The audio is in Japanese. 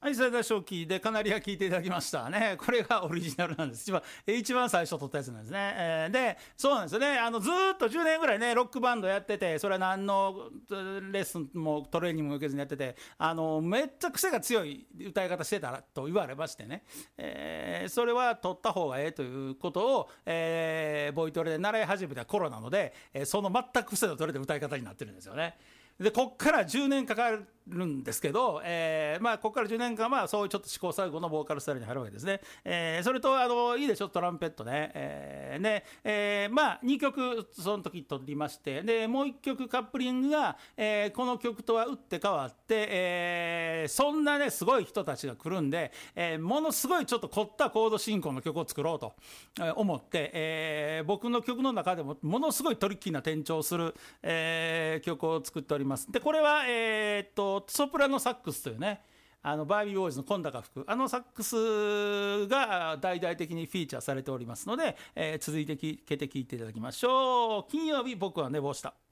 はい、最大正気でカナリア聞いていただきましたね。これがオリジナルなんです。一番最初撮ったやつなんですね。で、そうなんですよね。ずーっと10年ぐらいね、ロックバンドやってて、それは何のレッスンもトレーニングも受けずにやってて、めっちゃ癖が強い歌い方してたと言われましてね。それは撮った方がええということを、ボイトレで習い始めた頃なので、その全く癖の取れた歌い方になってるんですよね。でこっから10年かかるんですけど、まあここから10年間はそういうちょっと試行錯誤のボーカルスタイルに入るわけですね。それといいでしょトランペットね。まあ2曲その時取りまして、でもう1曲カップリングが、この曲とは打って変わって、そんなねすごい人たちが来るんで、ものすごいちょっと凝ったコード進行の曲を作ろうと思って、僕の曲の中でもものすごいトリッキーな転調する、曲を作っております。でこれはソプラノサックスというね、バービーボーイズの今高福サックスが大々的にフィーチャーされておりますので、続いて聞いていただきましょう。金曜日僕は寝坊した。